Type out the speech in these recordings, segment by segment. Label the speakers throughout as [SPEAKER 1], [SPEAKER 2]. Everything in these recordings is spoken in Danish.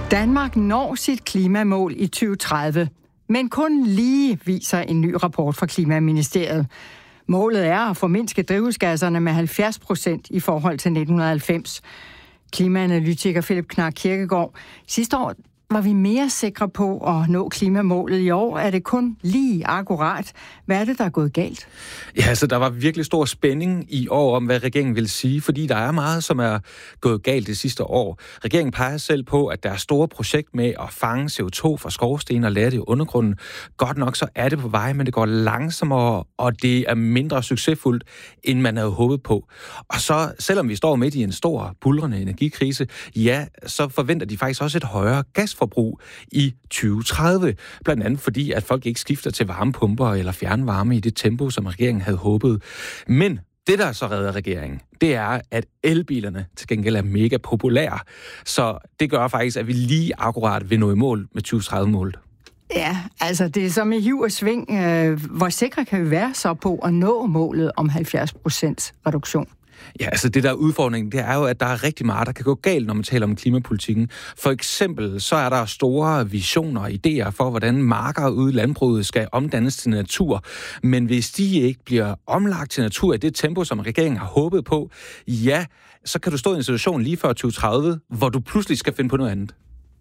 [SPEAKER 1] Danmark når sit klimamål i 2030, men kun lige, viser en ny rapport fra Klimaministeriet. Målet er at formindske drivhusgasserne med 70% i forhold til 1990. Klimaanalytiker Philip Knark Kirkegaard. Sidste år var vi mere sikre på at nå klimamålet. I år er det kun lige akkurat. Hvad er det, der er gået galt?
[SPEAKER 2] Ja, så der var virkelig stor spænding i år om, hvad regeringen vil sige, fordi der er meget, som er gået galt det sidste år. Regeringen peger selv på, at der er store projekt med at fange CO2 fra skorsten og lade det i undergrunden. Godt nok så er det på vej, men det går langsommere, og det er mindre succesfuldt, end man havde håbet på. Og så, selvom vi står midt i en stor, buldrende energikrise, ja, så forventer de faktisk også et højere gasforbrug i 2030. Blandt andet fordi, at folk ikke skifter til varmepumper eller fjernvarme i det tempo, som regeringen havde håbet. Men det, der så redder regeringen, det er, at elbilerne til gengæld er mega populære. Så det gør faktisk, at vi lige akkurat vil nå i mål med 2030-målet.
[SPEAKER 1] Ja, altså det er som i hiv og sving. Hvor sikre kan vi være så på at nå målet om 70% reduktion?
[SPEAKER 2] Ja, altså det der udfordring, det er jo, at der er rigtig meget, der kan gå galt, når man taler om klimapolitikken. For eksempel, så er der store visioner og idéer for, hvordan marker ude i landbruget skal omdannes til natur. Men hvis de ikke bliver omlagt til natur i det tempo, som regeringen har håbet på, ja, så kan du stå i en situation lige før 2030, hvor du pludselig skal finde på noget andet.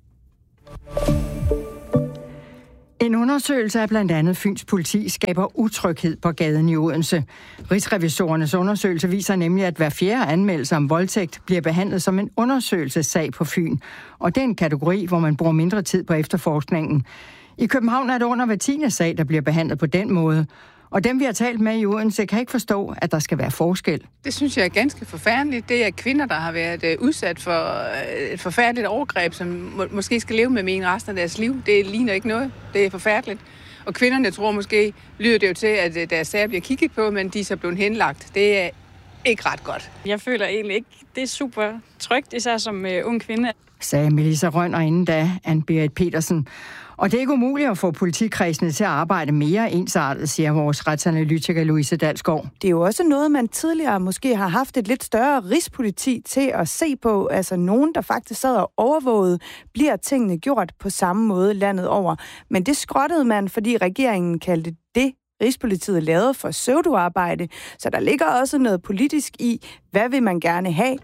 [SPEAKER 1] En undersøgelse af blandt andet Fyns politi skaber utryghed på gaden i Odense. Rigsrevisorernes undersøgelse viser nemlig, at hver fjerde anmeldelse om voldtægt bliver behandlet som en undersøgelsessag på Fyn. Og det er en kategori, hvor man bruger mindre tid på efterforskningen. I København er det under hver 10. sag, der bliver behandlet på den måde. Og dem, vi har talt med i Odense, kan ikke forstå, at der skal være forskel.
[SPEAKER 3] Det synes jeg er ganske forfærdeligt. Det er kvinder, der har været udsat for et forfærdeligt overgreb, som måske skal leve med en resten af deres liv. Det ligner ikke noget. Det er forfærdeligt. Og kvinderne tror måske, lyder det jo til, at deres sager bliver kigget på, men de er så blevet henlagt. Det er ikke ret godt.
[SPEAKER 4] Jeg føler egentlig ikke, det er super trygt, især som ung kvinde.
[SPEAKER 1] Sagde Melissa Rønner inden da, Ann-Berit Petersen. Og det er ikke umuligt at få politikredsene til at arbejde mere ensartet, siger vores retsanalytiker Louise Dalsgaard.
[SPEAKER 5] Det er jo også noget, man tidligere måske har haft et lidt større rigspoliti til at se på. Altså nogen, der faktisk sad og overvågede, bliver tingene gjort på samme måde landet over. Men det skrottede man, fordi regeringen kaldte det, Rigspolitiet lavede for pseudoarbejde. Så der ligger også noget politisk i, hvad vil man gerne have?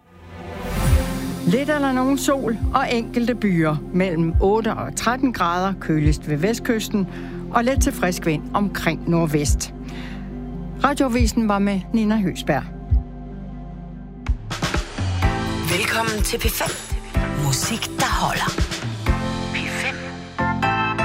[SPEAKER 1] Lidt eller nogen sol og enkelte byer mellem 8 og 13 grader, køligst ved vestkysten, og let til frisk vind omkring nordvest. Radioavisen var med Nina Høsberg.
[SPEAKER 6] Velkommen til P5. Musik, der holder.